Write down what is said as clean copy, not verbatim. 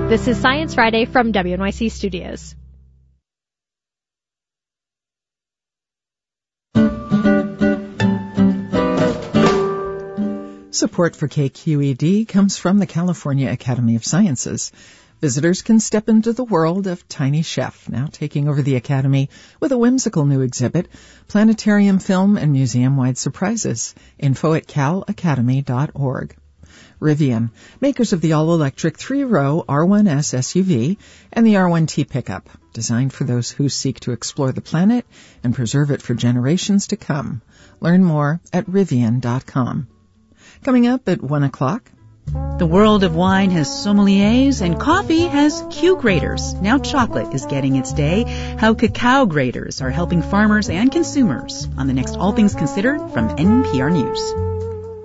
This is Science Friday from WNYC Studios. Support for KQED comes from the California Academy of Sciences. Visitors can step into the world of Tiny Chef, now taking over the Academy with a whimsical new exhibit, planetarium, film, and museum-wide surprises. Info at calacademy.org. Rivian, makers of the all-electric 3-row R1S SUV and the R1T pickup, designed for those who seek to explore the planet and preserve it for generations to come. Learn more at Rivian.com. Coming up at 1 o'clock. The world of wine has sommeliers and coffee has Q graders. Now chocolate is getting its day. How cacao graders are helping farmers and consumers on the next All Things Considered from NPR News.